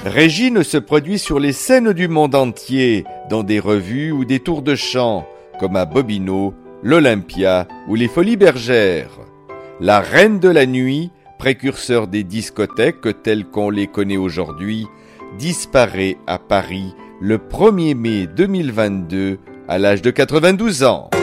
Régine se produit sur les scènes du monde entier, dans des revues ou des tours de chant, comme à Bobino, l'Olympia ou les Folies Bergères. La reine de la nuit, précurseur des discothèques telles qu'on les connaît aujourd'hui, disparaît à Paris le 1er mai 2022 à l'âge de 92 ans.